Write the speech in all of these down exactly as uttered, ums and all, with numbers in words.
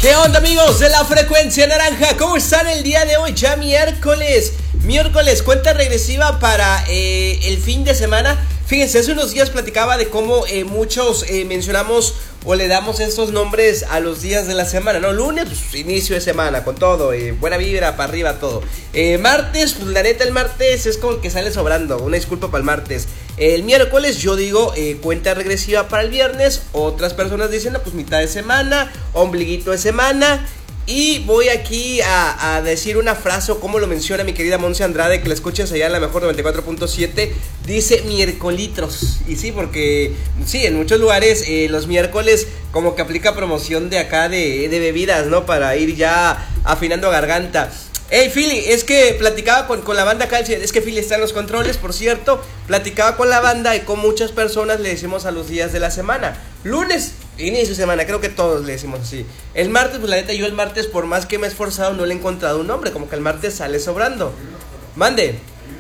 ¿Qué onda, amigos de la frecuencia naranja? ¿Cómo están el día de hoy? Ya miércoles, miércoles, cuenta regresiva para eh, el fin de semana. Fíjense, hace unos días platicaba de cómo eh, muchos eh, mencionamos o le damos estos nombres a los días de la semana, ¿no? Lunes, pues inicio de semana, con todo, eh, buena vibra, para arriba, todo. eh, Martes, pues la neta el martes es como que sale sobrando, una disculpa para el martes. El miércoles yo digo eh, cuenta regresiva para el viernes. Otras personas dicen, no, pues mitad de semana, ombliguito de semana. Y voy aquí a, a decir una frase o como lo menciona mi querida Monse Andrade, que la escuchas allá en la mejor noventa y cuatro punto siete. Dice miércolitros. Y sí, porque sí, en muchos lugares eh, los miércoles como que aplica promoción de acá de, de bebidas, ¿no? Para ir ya afinando garganta. Hey, Philly, es que platicaba con, con la banda acá, es que Philly está en los controles, por cierto. Platicaba con la banda y con muchas personas le decimos a los días de la semana. Lunes, inicio de semana, creo que todos le decimos así. El martes, pues la neta, yo el martes, por más que me he esforzado, no le he encontrado un nombre. Como que el martes sale sobrando. Mande.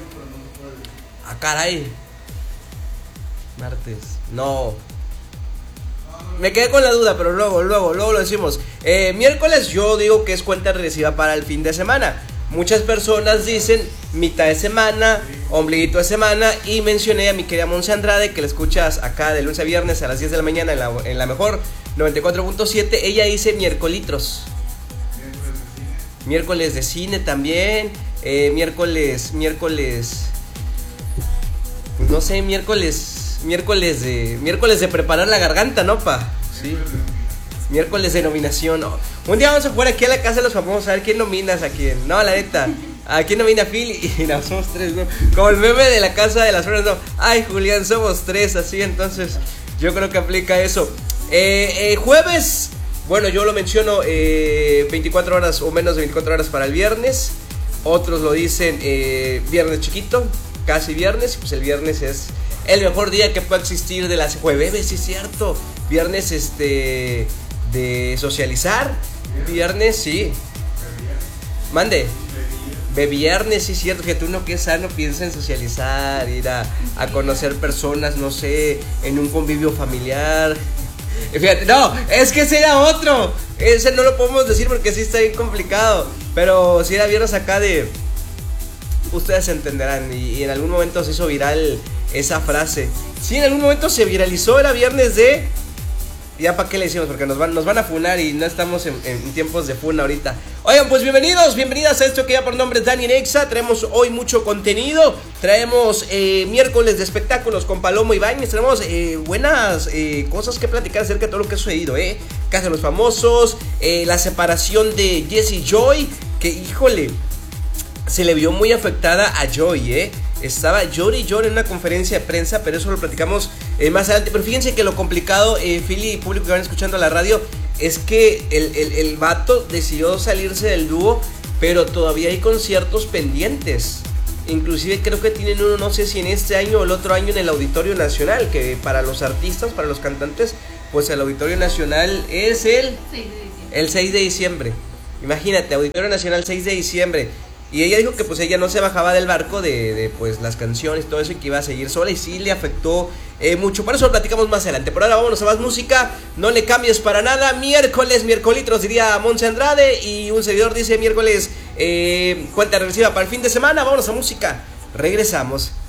Ah, caray. Martes, no. Me quedé con la duda, pero luego, luego, luego lo decimos. eh, Miércoles yo digo que es cuenta regresiva para el fin de semana. Muchas personas dicen mitad de semana, ombliguito de semana. Y mencioné a mi querida Monse Andrade, que la escuchas acá de lunes a viernes a las diez de la mañana en la, en la mejor noventa y cuatro punto siete. Ella dice miércolitros. Miércoles de cine también. eh, Miércoles, miércoles pues no sé, miércoles Miércoles de miércoles de preparar la garganta, ¿no, pa? Sí. Miércoles de nominación, ¿no? Un día vamos a jugar aquí a la casa de los famosos a ver quién nominas a quién. No, la neta. ¿A quién nomina a Phil? Y no, somos tres, ¿no? Como el meme de la casa de las flores, no. Ay, Julián, somos tres, así. Entonces, yo creo que aplica eso. Eh, eh, jueves, bueno, yo lo menciono, eh, veinticuatro horas o menos de veinticuatro horas para el viernes. Otros lo dicen eh, viernes chiquito, casi viernes. Pues el viernes es el mejor día que pueda existir de las jueves, sí es cierto. Viernes este de socializar. Viernes, sí. Mande. De viernes, sí es cierto. Fíjate, uno que es sano piensa en socializar, ir a, a conocer personas, no sé, en un convivio familiar. Fíjate, no, es que ese era otro. Ese no lo podemos decir porque sí está bien complicado. Pero si era viernes acá de... Ustedes entenderán. Y, y en algún momento se hizo viral esa frase. Sí, en algún momento se viralizó. Era viernes de... Ya para qué le decimos, porque nos van, nos van a funar y no estamos en, en tiempos de funa ahorita. Oigan, pues bienvenidos, bienvenidas a esto que ya por nombre es Dani Nexa. Traemos hoy mucho contenido. Traemos eh, miércoles de espectáculos con Palomo Ibáñez. Tenemos eh, buenas eh, cosas que platicar acerca de todo lo que ha sucedido, eh. Casa de los Famosos, eh, la separación de Jessie Joy, que híjole, se le vio muy afectada a Joy, eh. Estaba llore y llore en una conferencia de prensa, pero eso lo platicamos eh, más adelante. Pero fíjense que lo complicado, eh, Philly y público que van escuchando la radio, es que el, el, el vato decidió salirse del dúo, pero todavía hay conciertos pendientes. Inclusive creo que tienen uno, no sé si en este año o el otro año, en el Auditorio Nacional, que para los artistas, para los cantantes, pues el Auditorio Nacional es el el seis de diciembre. Imagínate, Auditorio Nacional seis de diciembre. Y ella dijo que pues ella no se bajaba del barco de, de pues las canciones y todo eso, y que iba a seguir sola, y sí le afectó eh, mucho. Por eso lo platicamos más adelante. Por ahora vámonos a más música. No le cambies para nada. Miércoles, miércolitros diría Monse Andrade. Y un servidor dice miércoles eh, cuenta regresiva para el fin de semana. Vámonos a música. Regresamos.